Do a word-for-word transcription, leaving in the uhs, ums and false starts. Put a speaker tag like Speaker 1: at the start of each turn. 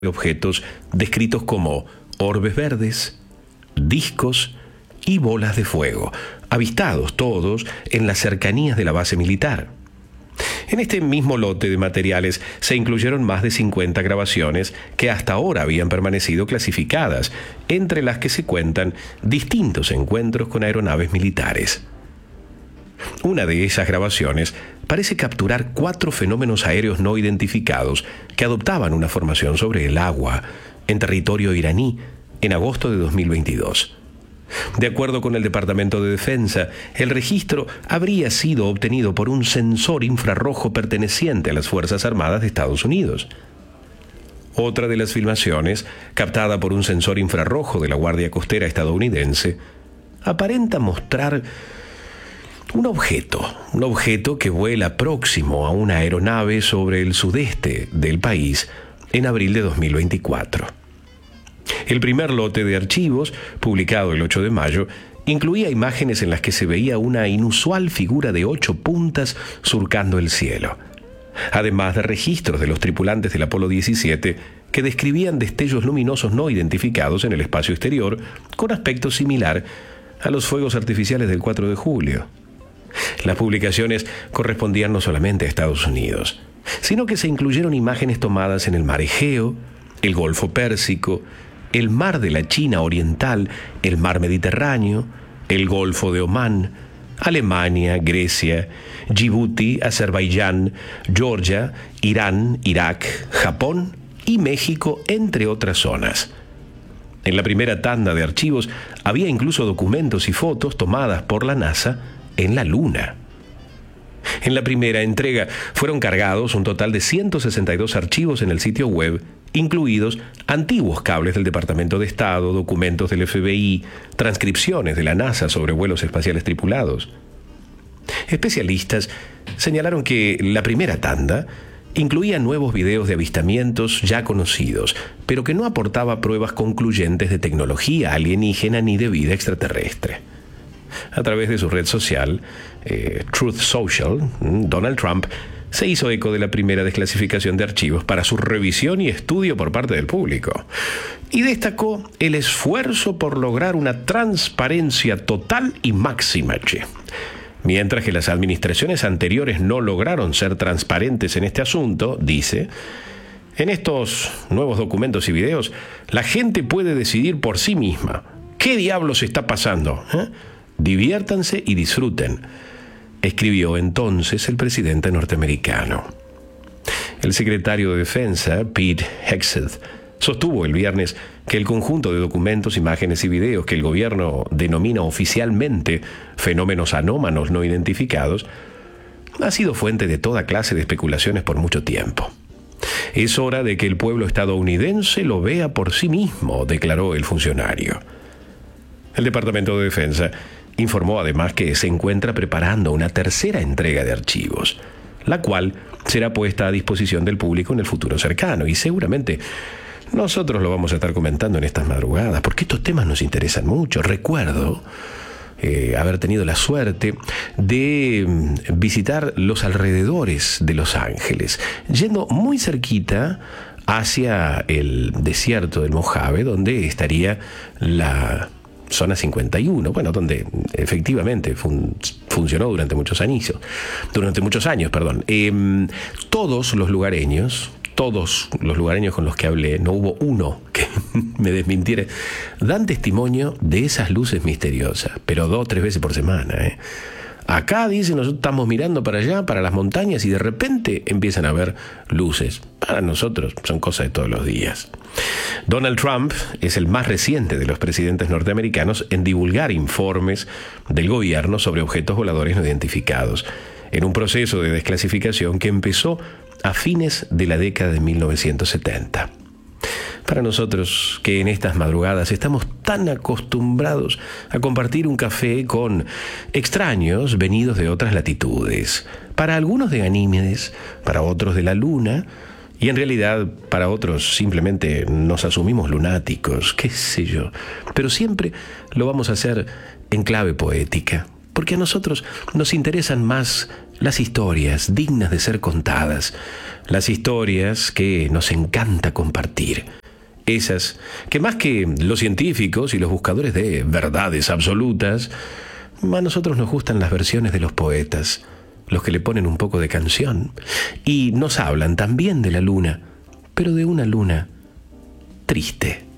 Speaker 1: objetos descritos como orbes verdes, discos y bolas de fuego, avistados todos en las cercanías de la base militar. En este mismo lote de materiales se incluyeron más de cincuenta grabaciones que hasta ahora habían permanecido clasificadas, entre las que se cuentan distintos encuentros con aeronaves militares. Una de esas grabaciones parece capturar cuatro fenómenos aéreos no identificados que adoptaban una formación sobre el agua en territorio iraní en agosto de dos mil veintidós. De acuerdo con el Departamento de Defensa, el registro habría sido obtenido por un sensor infrarrojo perteneciente a las Fuerzas Armadas de Estados Unidos. Otra de las filmaciones, captada por un sensor infrarrojo de la Guardia Costera estadounidense, aparenta mostrar un objeto, un objeto que vuela próximo a una aeronave sobre el sudeste del país en abril de dos mil veinticuatro. El primer lote de archivos, publicado el ocho de mayo, incluía imágenes en las que se veía una inusual figura de ocho puntas surcando el cielo, además de registros de los tripulantes del Apolo diecisiete que describían destellos luminosos no identificados en el espacio exterior con aspecto similar a los fuegos artificiales del cuatro de julio. Las publicaciones correspondían no solamente a Estados Unidos, sino que se incluyeron imágenes tomadas en el mar Egeo, el Golfo Pérsico, el mar de la China Oriental, el mar Mediterráneo, el Golfo de Omán, Alemania, Grecia, Djibouti, Azerbaiyán, Georgia, Irán, Irak, Japón y México, entre otras zonas. En la primera tanda de archivos había incluso documentos y fotos tomadas por la NASA en la Luna. En la primera entrega fueron cargados un total de ciento sesenta y dos archivos en el sitio web, incluidos antiguos cables del Departamento de Estado, documentos del F B I, transcripciones de la NASA sobre vuelos espaciales tripulados. Especialistas señalaron que la primera tanda incluía nuevos videos de avistamientos ya conocidos, pero que no aportaba pruebas concluyentes de tecnología alienígena ni de vida extraterrestre. A través de su red social, eh, Truth Social, Donald Trump se hizo eco de la primera desclasificación de archivos para su revisión y estudio por parte del público, y destacó el esfuerzo por lograr una transparencia total y máxima. Che. Mientras que las administraciones anteriores no lograron ser transparentes en este asunto, dice, en estos nuevos documentos y videos, la gente puede decidir por sí misma qué diablos está pasando. ¿Eh? Diviértanse y disfruten, escribió entonces el presidente norteamericano. El secretario de Defensa, Pete Hegseth, sostuvo el viernes que el conjunto de documentos, imágenes y videos que el gobierno denomina oficialmente fenómenos anómalos no identificados ha sido fuente de toda clase de especulaciones por mucho tiempo. Es hora de que el pueblo estadounidense lo vea por sí mismo, declaró el funcionario. El Departamento de Defensa informó además que se encuentra preparando una tercera entrega de archivos, la cual será puesta a disposición del público en el futuro cercano, y seguramente nosotros lo vamos a estar comentando en estas madrugadas, porque estos temas nos interesan mucho. Recuerdo eh, haber tenido la suerte de visitar los alrededores de Los Ángeles, yendo muy cerquita hacia el desierto del Mojave, donde estaría la Zona cincuenta y uno, bueno, donde efectivamente fun- funcionó durante muchos años, durante muchos años, perdón. Eh, todos los lugareños, todos los lugareños con los que hablé, no hubo uno que me desmintiera, dan testimonio de esas luces misteriosas, pero dos o tres veces por semana, ¿eh? Acá, dicen, nosotros estamos mirando para allá, para las montañas, y de repente empiezan a ver luces. Para nosotros son cosas de todos los días. Donald Trump es el más reciente de los presidentes norteamericanos en divulgar informes del gobierno sobre objetos voladores no identificados, en un proceso de desclasificación que empezó a fines de la década de mil novecientos setenta. Para nosotros, que en estas madrugadas estamos tan acostumbrados a compartir un café con extraños venidos de otras latitudes, para algunos de Ganímedes, para otros de la Luna, y en realidad para otros simplemente nos asumimos lunáticos, qué sé yo, pero siempre lo vamos a hacer en clave poética, porque a nosotros nos interesan más las historias dignas de ser contadas, las historias que nos encanta compartir. Esas que más que los científicos y los buscadores de verdades absolutas, a nosotros nos gustan las versiones de los poetas, los que le ponen un poco de canción, y nos hablan también de la luna, pero de una luna triste.